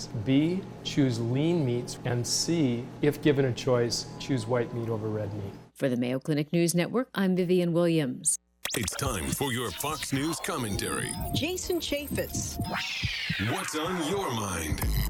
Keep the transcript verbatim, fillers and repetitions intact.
reasons. B, choose lean meats. And C, if given a choice, choose white meat over red meat. For the Mayo Clinic News Network, I'm Vivian Williams. It's time for your Fox News commentary. Jason Chaffetz. What's on your mind?